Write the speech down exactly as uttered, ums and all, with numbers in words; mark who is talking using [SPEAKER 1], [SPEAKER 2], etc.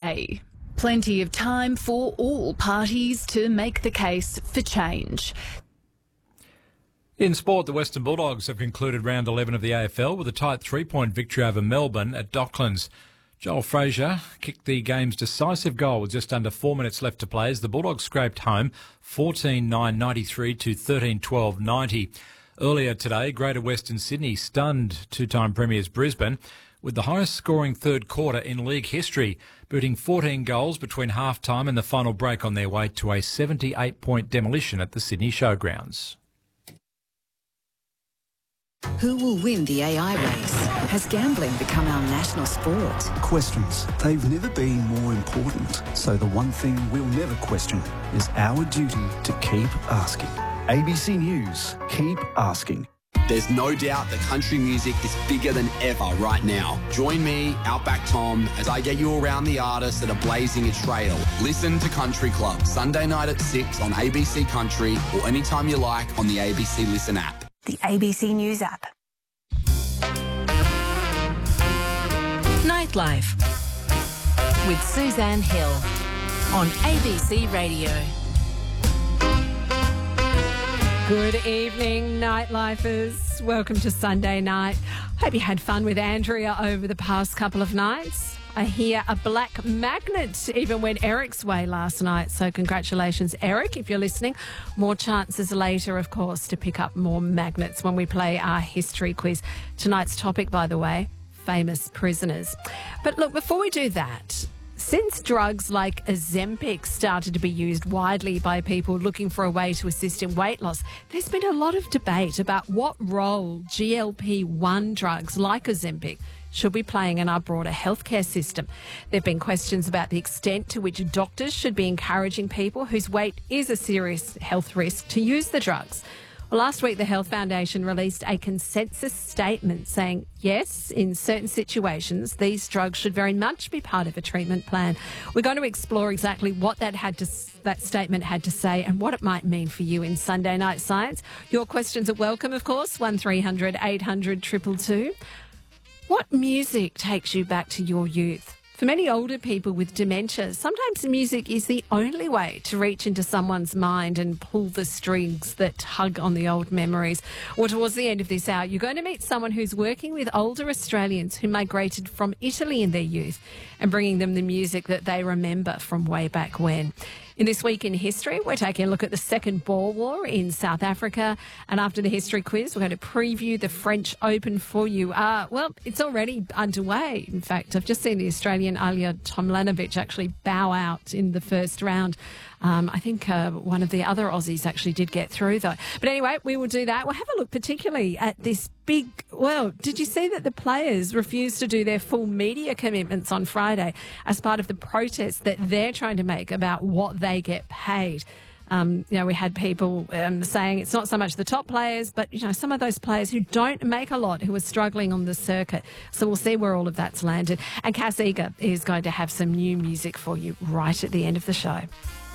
[SPEAKER 1] day. Plenty of time for all parties to make the case for change.
[SPEAKER 2] In sport, the Western Bulldogs have concluded round eleven of the A F L with a tight three-point victory over Melbourne at Docklands. Joel Frazier kicked the game's decisive goal with just under four minutes left to play as the Bulldogs scraped home fourteen nine ninety-three to thirteen twelve ninety. Earlier today, Greater Western Sydney stunned two-time premiers Brisbane with the highest scoring third quarter in league history, booting fourteen goals between half-time and the final break on their way to a seventy-eight point demolition at the Sydney Showgrounds.
[SPEAKER 3] Who will win the A I race? Has gambling become our national sport?
[SPEAKER 4] Questions. They've never been more important. So the one thing we'll never question is our duty to keep asking. A B C News. Keep asking.
[SPEAKER 5] There's no doubt that country music is bigger than ever right now. Join me, Outback Tom, as I get you around the artists that are blazing a trail. Listen to Country Club, Sunday night at six on A B C Country or anytime you like on the A B C Listen app.
[SPEAKER 6] The A B C News app.
[SPEAKER 7] Nightlife with Suzanne Hill on A B C Radio.
[SPEAKER 8] Good evening, Nightlifers. Welcome to Sunday night. Hope you had fun with Andrea over the past couple of nights. I hear a black magnet even went Eric's way last night. So congratulations, Eric, if you're listening. More chances later, of course, to pick up more magnets when we play our history quiz. Tonight's topic, by the way, famous prisoners. But look, before we do that, since drugs like Ozempic started to be used widely by people looking for a way to assist in weight loss, there's been a lot of debate about what role G L P one drugs like Ozempic should be playing in our broader healthcare system. There have been questions about the extent to which doctors should be encouraging people whose weight is a serious health risk to use the drugs. Well, last week, the Health Foundation released a consensus statement saying, yes, in certain situations, these drugs should very much be part of a treatment plan. We're going to explore exactly what that had to, that statement had to say and what it might mean for you in Sunday Night Science. Your questions are welcome, of course, one three hundred eight hundred two two two. What music takes you back to your youth? For many older people with dementia, sometimes music is the only way to reach into someone's mind and pull the strings that tug on the old memories. Or towards the end of this hour, you're going to meet someone who's working with older Australians who migrated from Italy in their youth and bringing them the music that they remember from way back when. In This Week in History, we're taking a look at the Second Boer War in South Africa. And after the history quiz, we're going to preview the French Open for you. Uh, well, it's already underway. In fact, I've just seen the Australian Ilya Tomljanovic actually bow out in the first round. Um, I think uh, one of the other Aussies actually did get through, though. But anyway, we will do that. We'll have a look particularly at this big... Well, did you see that the players refused to do their full media commitments on Friday as part of the protest that they're trying to make about what they get paid? Um, you know, we had people um, saying it's not so much the top players, but, you know, some of those players who don't make a lot, who are struggling on the circuit. So we'll see where all of that's landed. And Cass Eager is going to have some new music for you right at the end of the show.